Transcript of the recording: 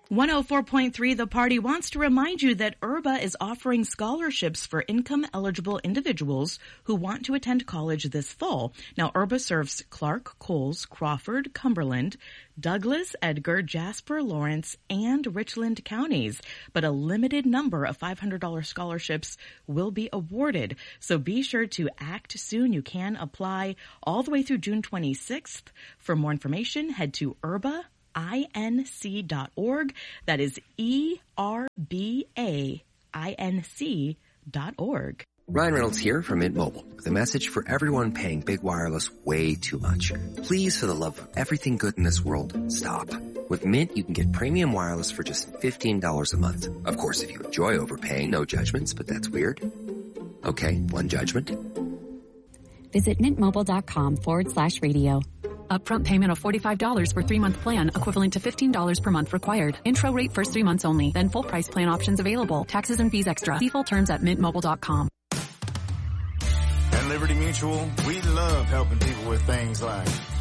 104.3 The Party wants to remind you that IRBA is offering scholarships for income-eligible individuals who want to attend college this fall. Now, IRBA serves Clark, Coles, Crawford, Cumberland, Douglas, Edgar, Jasper, Lawrence, and Richland counties. But a limited number of $500 scholarships will be awarded. So be sure to act soon. You can apply all the way through June 26th. For more information, head to IRBAINC.org. That is ERBAINC.org. Ryan Reynolds here from Mint Mobile with a message for everyone paying big wireless way too much. Please, for the love of everything good in this world, stop. With Mint, you can get premium wireless for just $15 a month. Of course, if you enjoy overpaying, no judgments, but that's weird. Okay, one judgment. Visit mintmobile.com/radio. Upfront payment of $45 for 3-month plan, equivalent to $15 per month required. Intro rate first 3 months only, then full price plan options available. Taxes and fees extra. See full terms at mintmobile.com. At Liberty Mutual, we love helping people with things like